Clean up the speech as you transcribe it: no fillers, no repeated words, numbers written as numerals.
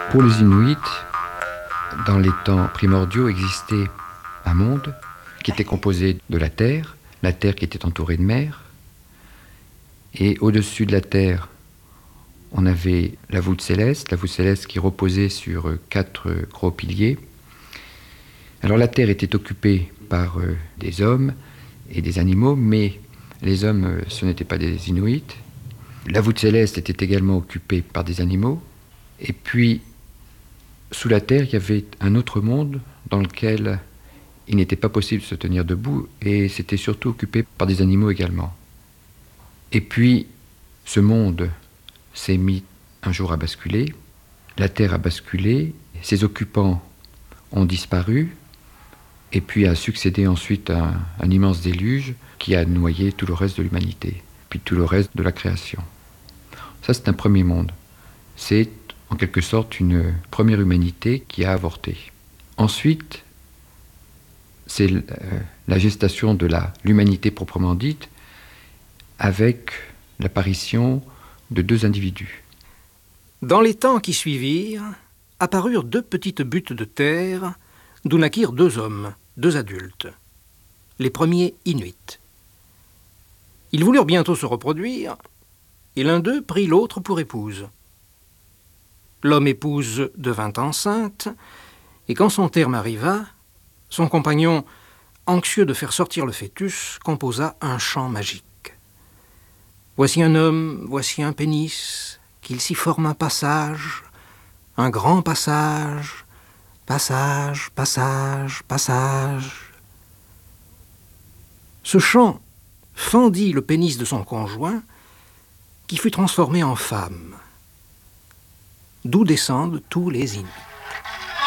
Pour les Inuits, dans les temps primordiaux, existait un monde qui était composé de la Terre qui était entourée de mer, et au-dessus de la Terre, on avait la voûte céleste qui reposait sur 4 gros piliers. Alors la Terre était occupée par des hommes et des animaux, mais les hommes, ce n'étaient pas des Inuits. La voûte céleste était également occupée par des animaux. Et puis, sous la Terre, il y avait un autre monde dans lequel il n'était pas possible de se tenir debout, et c'était surtout occupé par des animaux également. Et puis, ce monde s'est mis un jour à basculer, la Terre a basculé, ses occupants ont disparu, et puis a succédé ensuite un immense déluge qui a noyé tout le reste de l'humanité, puis tout le reste de la création. Ça, c'est un premier monde. C'est en quelque sorte une première humanité qui a avorté. Ensuite, c'est la gestation de l'humanité proprement dite, avec l'apparition de 2 individus. Dans les temps qui suivirent, apparurent 2 petites buttes de terre, d'où naquirent 2 hommes, 2 adultes, les premiers Inuits. Ils voulurent bientôt se reproduire, et l'un d'eux prit l'autre pour épouse. L'homme-épouse devint enceinte, et quand son terme arriva, son compagnon, anxieux de faire sortir le fœtus, composa un chant magique. Voici un homme, voici un pénis, qu'il s'y forme un passage, un grand passage, passage, passage, passage. Ce chant fendit le pénis de son conjoint, qui fut transformé en femme, d'où descendent tous les Inuits.